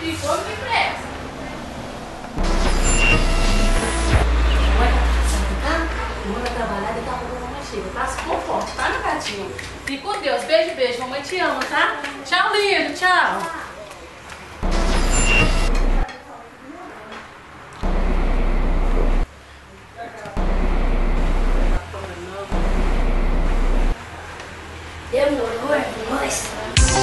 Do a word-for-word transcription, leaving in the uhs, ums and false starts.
Ficou me pressa. Manda trabalhar e tá com a mamãe chega. Tá se conforme, tá, meu gatinho? Fique com Deus. Beijo, beijo. Mamãe te ama, tá? Tchau, lindo. Tchau.